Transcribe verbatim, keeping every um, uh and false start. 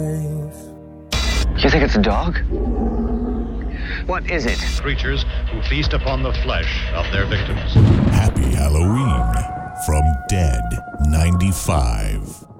You think it's a dog? What is it? Creatures who feast upon the flesh of their victims. Happy Halloween from Dead ninety-five.